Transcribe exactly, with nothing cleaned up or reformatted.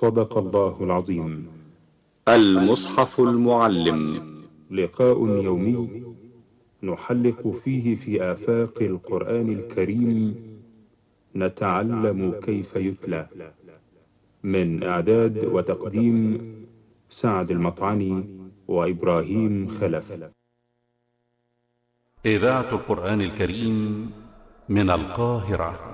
صدق الله العظيم. المصحف المعلم، لقاء يومي نحلق فيه في آفاق القرآن الكريم، نتعلم كيف يتلى. من إعداد وتقديم سعد المطعني وإبراهيم خلف. إذاعة القرآن الكريم من القاهرة.